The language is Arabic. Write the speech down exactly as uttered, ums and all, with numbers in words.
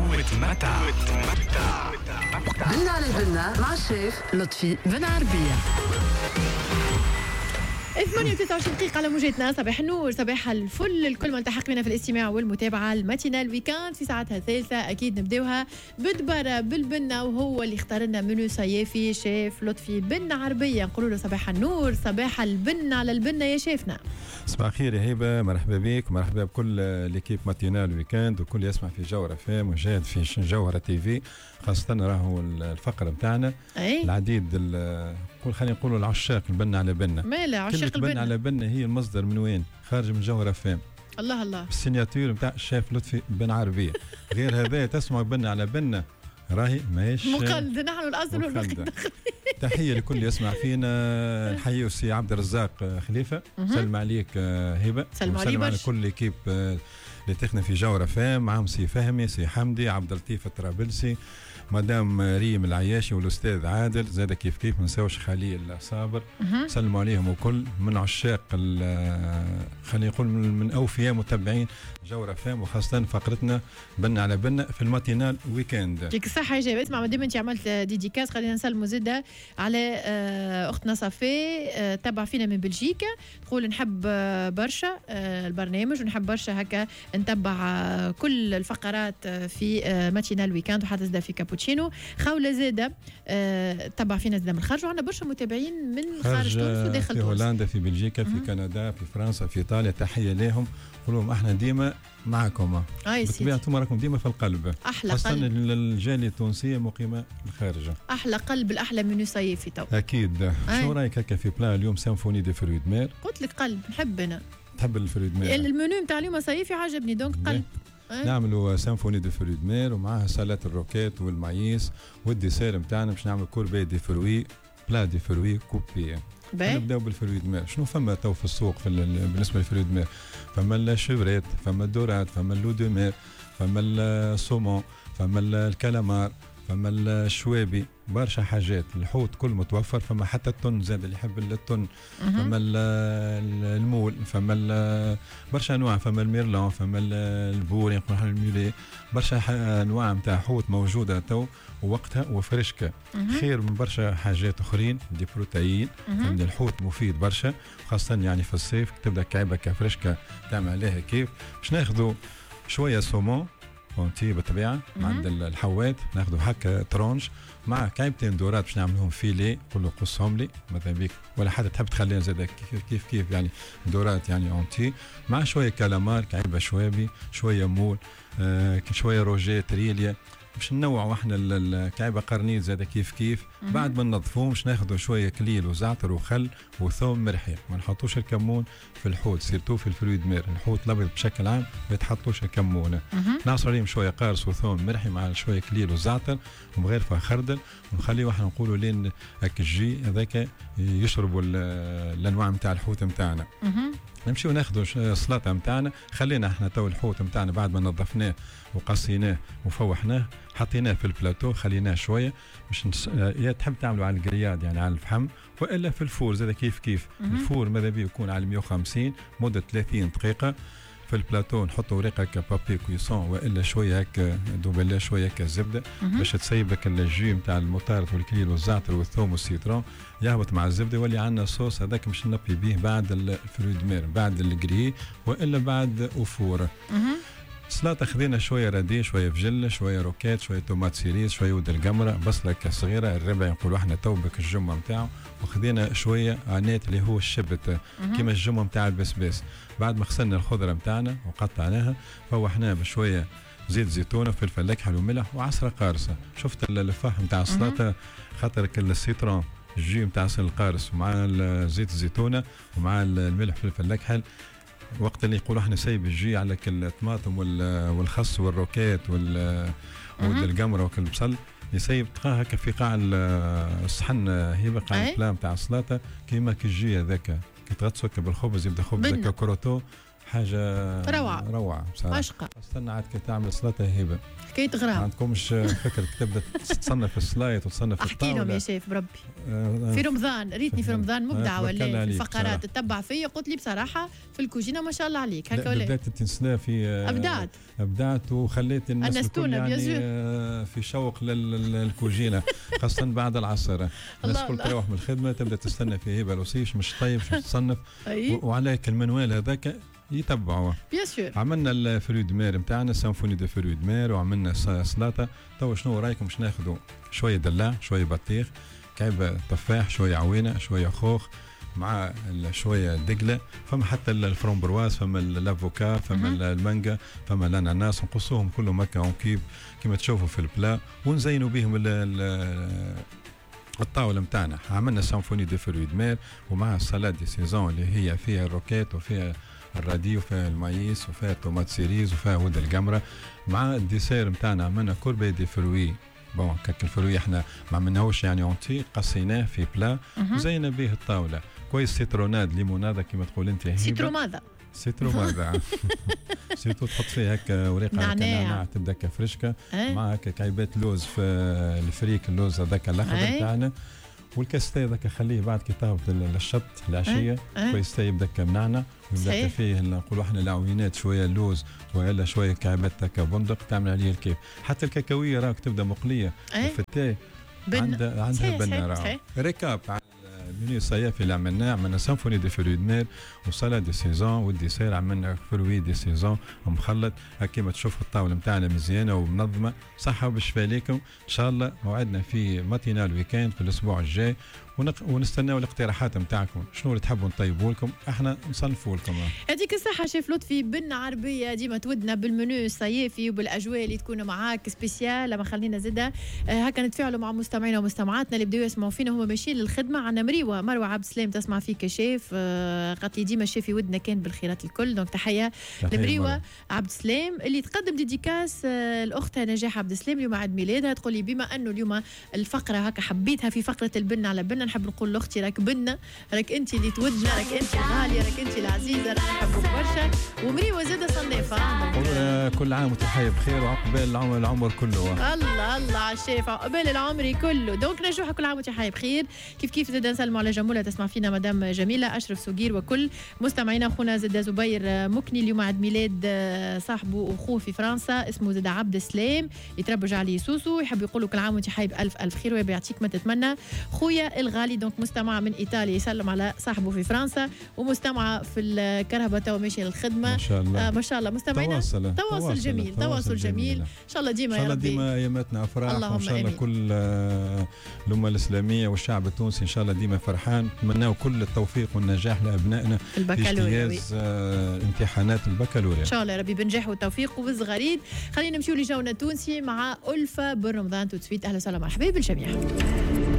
وتمتع. بنا على بنا مع الشيف لطفي بن عربية. ثمانية وتسعة وعشرين دقيقة على موجتنا. صباح النور، صباح الفل لكل من التحق بنا في الاستماع والمتابعة. الماتينال ويكاند في ساعتها الثالثة أكيد نبداوها بدبرة بالبنة، وهو اللي اختار لنا منو صيافي شيف لطفي بن عربية. نقولوا له صباح النور، صباح البن على البنة يا شيفنا. صباح الخير يا هبة، مرحبا بك ومرحبا بكل ليكيب ماتينال ويكاند وكل يسمع في جوهرة فام وجاهد في جوهرة تي في، خاصة راهو الفقرة بتاعنا العديد كل خلينا نقولوا العشاق البن على بنة. مالا عشاق البن على بنة هي المصدر من وين؟ خارج من جوهرة فام. الله الله. السيناتور نتاع الشيف لطفي بن عربية. غير هذا تسمع بن على بنة راهي ماهيش مقلدة، نحن الأصل والمقلدة. تحية لكل يسمع فينا، نحيي السي عبد الرزاق خليفة، سلم عليك هبة، سلم على كل ليكيب اللي تخنا في جوهرة فام، معهم سي فهمي، سي حمدي، عبد اللطيف الطرابلسي، مدام ريم العياشي والاستاذ عادل، زاد كيف كيف ما نساوش خليل صابر. سلموا عليهم وكل من عشاق خلينا نقول من, من اوفياء متابعين جوهرة فام، وخاصه فقرتنا بن على بن في الماتينال ويكاند. يعطيك الصحه يا جاب. اسمع، ما دام انت عملت ديديكاس خلينا نسلموا زاده على اختنا صفي، تبع فينا من بلجيكا، تقول نحب برشا البرنامج ونحب برشا هكا نتبع كل الفقرات في ماتينال ويكاند وحتى زاد في كابوتشينو. خولة زادة أه تبع فينا زادة من الخارج، وعندنا برشا متابعين من خارج تونس وداخل في تونس، في هولندا، في بلجيكا، في كندا، في فرنسا، في ايطاليا. تحيه لهم، نقول لهم احنا ديما معكم بالطبيعه، انتم راكم ديما في القلب، احلى خاصه قلب. الجاليه التونسيه مقيمه بالخارج، احلى قلب الاحلى من صيفي تو. اكيد. شو رايك هكا في بلان اليوم سيمفوني دي فرويد مير؟ قلت لك قلب، نحب انا تحب الفرويد مير. المنيو نتاع اليوم صيفي عجبني، دونك قلب. نعملوا سيمفوني دي فرويد مير ومعها سلطه الروكيت والمايس، والديسير نتاعنا باش نعمل كوربي دي فروي، بلا دي فروي كوبي. نبداو بالفرويد مير. شنو فما تو في السوق في بالنسبه للفرويد مير؟ فما الشيفريت، فما الدورات، فما اللو دو مير، فما الصومون، فما الكالامار، فما الشوابي، برشا حاجات. الحوت كل متوفر، فما حتى التن زاد اللي يحب التن، فما المول، فما برشا انواع، فما الميرلون، فما البوري، نقول احنا الميولي، برشا انواع نتاع حوت موجوده تو ووقتها وفرشكه، خير من برشا حاجات اخرين. دي بروتين، فهمني الحوت مفيد برشا، خاصه يعني في الصيف تبدا كعبه كفرشكه تعمل عليها كيف. باش ناخذوا شويه سومون اونتي بالطبيعه عند الحوات، ناخذوا هكا ترونج مع كعبتين دورات باش نعملهم فيلي، كله قصهم لي مثلا بيك، ولا حتى تحب تخليها زاد كيف كيف كيف يعني دورات يعني اونتي، مع شويه كالامار، كعبه شوابي، شويه مول، آه شويه روجيه تريليا، باش ننوعوا احنا الكعبه قرنيط زاد كيف كيف. بعد ما ننظفوهم باش ناخذوا شويه كليل وزعتر وخل وثوم مرحي، ما نحطوش الكمون في الحوت، سيرتو في الفرويد مير، الحوت الابيض بشكل عام ما يتحطوش الكمون. نعصر عليهم شويه قارص وثوم مرحي مع شويه كليل وزعتر ومغرفه خردل، ونخليه احنا نقولوا لين هاك الجي هذاك يشربوا الانواع نتاع الحوت نتاعنا. نمشيو ناخذوا السلطه نتاعنا، خلينا احنا تو الحوت نتاعنا بعد ما نظفناه وقصيناه وفوحناه، حطيناه في البلاتو، خليناه شويه باش نس... يا تحب تعملوا على الجرياد يعني على الفحم، والا في الفور زاد كيف كيف. الفور ماذا بيه يكون على مية وخمسين مده ثلاثين دقيقه. في البلاتو نحطوا ورقه هكا بابي كويسون، والا شويه هكا دوبلا شويه هكا زبده باش تسيبك الجي نتاع المطارد والكليل والزعتر والثوم والسيترون يهبط مع الزبده، يولي عندنا صوص هذاك باش نبي به بعد الفرويد مير، بعد الجري والا بعد افور. سلطه خذينا شويه رادي، شويه فجل، شويه روكات، شويه تومات سيريس، شويه ود القمره، بصله صغيره، الربع نقولوا احنا توبك الجمه نتاعو، وخذينا شويه عنات اللي هو الشبت كيما الجمه نتاع البسباس. بعد ما غسلنا الخضره نتاعنا وقطعناها، فوحناها بشويه زيت زيتونه وفلفل اكحل وملح وعصره قارصه. شفت الفحم نتاع السلطه، خاطر السيترون الجي نتاع القارص ومع زيت الزيتونه ومع الملح والفلفل الاكحل، وقت اللي يقولوا احنا سايب الجي على الطماطم والخس والروكات والقمره والبصل، يسيب تلقاه هكا في قاع الصحن، هي قاع البلان تاع السلطه كيما كي الجي هذاك كي تغطسو بالخبز، يبدا خبز هكا كروتو حاجه روعه روعه بصراحه. عشقه. استنى عاد كي تعمل سلطه هبه حكايه غرام. ما عندكمش فكره تبدا تصنف السلايط وتصنف احكي الطاوله. لهم يا شيف بربي. آه في رمضان ريتني في رمضان مبدعه ولا في الفقرات تتبع فيا قلت لي بصراحه في الكوجينه ما شاء الله عليك هكا ولا بدات تنسنا في ابدعت ابدعت وخليت الناس الكل يعني في شوق للكوجينه خاصه بعد العصر. الناس الكل تروح من الخدمه تبدا تستنى في هبه الوصيش مش طيب مش تصنف وعليك المنوال هذاك يتبعوا. بيان سور. عملنا الفريو دو مير نتاعنا سيمفوني دو فريو دو مير وعملنا سلطه. تو شنو رايكم باش ناخذوا شويه دلاع شويه بطيخ كعبه تفاح شويه عوينه شويه خوخ مع شويه دقله فما حتى الفرامبرواز فما الافوكا فما المانجا فما الاناناس نقصوهم كلهم هكا اون كيب كما تشوفوا في البلا ونزينوا بهم الطاوله نتاعنا. عملنا سيمفوني دو فريو دو مير ومع السلاد دي سيزون اللي هي فيها الروكيت وفيها الرادي وفيها المايس وفيها الطوماط سيريز وفيها ود القمره. مع الديسير نتاعنا عملنا كوربي دي فروي بون كاك الفروي احنا ما عملناهوش يعني اونتي قصيناه في بلا وزينا به الطاوله كويس سيتروناد ليموناده كما تقول انت. سيترو ماذا؟ سيترو ماذا؟ سيترو تحط فيه هكا وريقه نعناع تبدا كفرشكه مع هكا كعيبات لوز في الفريك اللوز هذاك الاخضر تاعنا والكاستي هذاك خليه بعد كي تهبط الشط العشيه كويس يبدا منعنع ويبدا فيه نقولوا احنا العوينات شويه اللوز ولا شويه كعبات هكا بندق تعمل عليه الكيف. حتى الكاكاويه راك تبدا مقليه الفتاه عندها عندها بنه. ريكاب على المنيو الصيفي اللي عملناه عملنا سيمفوني دي فروي دو مير وسالاد دي سيزون والديسير عملنا فروي دي سيزون ومخلط كيما تشوفوا الطاوله نتاعنا مزيانه ومنظمه. صحه وبالشفاء لكم ان شاء الله. موعدنا في ماتينال ويكاند في الاسبوع الجاي ونستناو الاقتراحات نتاعكم شنو اللي تحبوا نطيبوا لكم احنا نصنفوا لكم. يعطيك الصحه شيف لطفي بن عربيه ديما تودنا بالمنيو الصيفي وبالاجواء اللي تكون معاك سبيسيال. لما خلينا زاده آه هكا نتفاعلوا مع مستمعينا ومستمعاتنا اللي بداوا يسمعوا فينا هما ماشيين للخدمه. عندنا مريوه مروه عبد السلام تسمع فيك شيف آه قالت لي ديما الشيف يودنا كان بالخيرات الكل. دونك تحيه لمريوه عبد السلام اللي تقدم ديديكاس آه الاختها نجاح عبد السلام اليوم عيد ميلادها. تقول لي بما انه اليوم الفقره هكا حبيتها في فقره البن على بن نحب نقول لاختي راك بنا راك انت اللي تودنا راك انت غاليه راك انت العزيزه راك نحبوك برشا. ومريوه زاده صنافه كل عام وانت حي بخير وعقبال العمر العمر كله. الله الله على الشيف عقبال العمر كله. دونك نجوح كل عام وانت حي بخير. كيف كيف زاده نسلموا على جموله تسمع فينا مدام جميله اشرف سوقير وكل مستمعينا. اخونا زاده زبير مكني اليوم عيد ميلاد صاحبه واخوه في فرنسا اسمه زاده عبد السلام يتربج عليه سوسو يحب يقول له كل عام وانت حي بالف الف خير ويعطيك ما تتمنى. خويا الغالي دونك مستمع من ايطاليا يسلم على صاحبه في فرنسا ومستمعه في الكرهبه تو ماشيه للخدمه ما شاء الله. آه ما شاء الله مستمعينا تواصل تواصل جميل تواصل جميل ان شاء الله ديما يا ربي ان شاء الله ديما اياماتنا افراح وان شاء الله كل آه الامه الاسلاميه والشعب التونسي ان شاء الله ديما فرحان. نتمناو كل التوفيق والنجاح لابنائنا في اجتياز آه امتحانات البكالوريا ان شاء الله يا ربي بنجاح والتوفيق وبالصغاريد. خلينا نمشيو لجونا التونسي مع ألفة بالرمضان تو سويت. اهلا وسهلا مرحبا بالجميع.